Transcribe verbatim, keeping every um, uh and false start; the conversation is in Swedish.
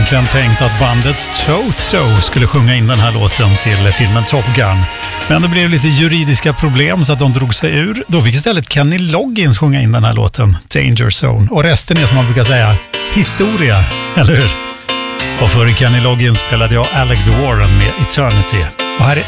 egentligen tänkt att bandet Toto skulle sjunga in den här låten till filmen Top Gun. Men det blev lite juridiska problem så att de drog sig ur. Då fick istället Kenny Loggins sjunga in den här låten, Danger Zone. Och resten är som man brukar säga, historia, eller hur? Och före Kenny Loggins spelade jag Alex Warren med Eternity. Och här är